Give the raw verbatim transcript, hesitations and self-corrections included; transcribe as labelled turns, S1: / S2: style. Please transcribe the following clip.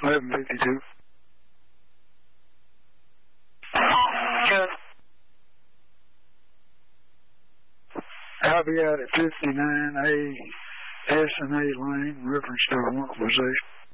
S1: eleven fifty-two. I'll be out at fifty-nine A S and A Lane, reference to a one position.